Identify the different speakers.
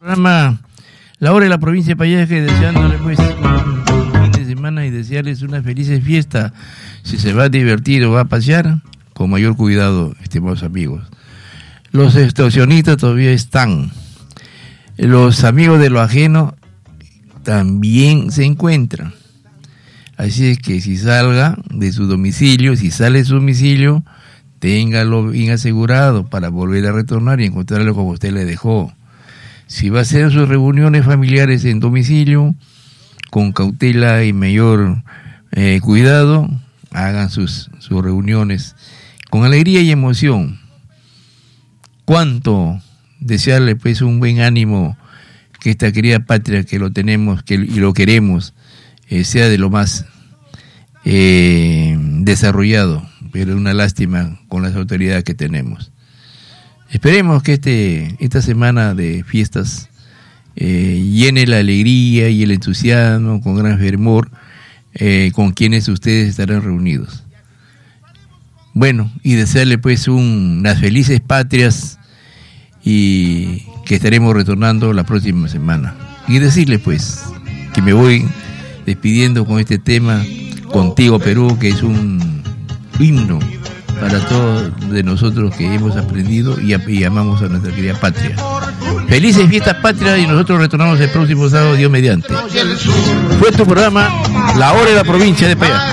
Speaker 1: Programa La Hora de la Provincia de Payaje, deseándole pues un fin de semana y desearles una feliz fiesta. Si se va a divertir o va a pasear, con mayor cuidado, estimados amigos. Los extorsionistas todavía están. Los amigos de lo ajeno también se encuentran. Así es que si salga de su domicilio, si sale de su domicilio, téngalo bien asegurado para volver a retornar y encontrarlo como usted le dejó. Si va a hacer sus reuniones familiares en domicilio, con cautela y mayor cuidado, hagan sus reuniones con alegría y emoción. Cuánto desearle pues un buen ánimo, que esta querida patria que lo tenemos y lo queremos sea de lo más desarrollado, pero una lástima con las autoridades que tenemos. Esperemos que esta semana de fiestas llene la alegría y el entusiasmo con gran fervor con quienes ustedes estarán reunidos. Bueno, y desearle pues unas felices patrias y que estaremos retornando la próxima semana. Y decirle pues que me voy despidiendo con este tema, Contigo Perú, que es un himno para todos de nosotros que hemos aprendido y amamos a nuestra querida patria. Felices fiestas patrias y nosotros retornamos el próximo sábado, Dios mediante. Fue tu programa La Hora de la Provincia de Payaje.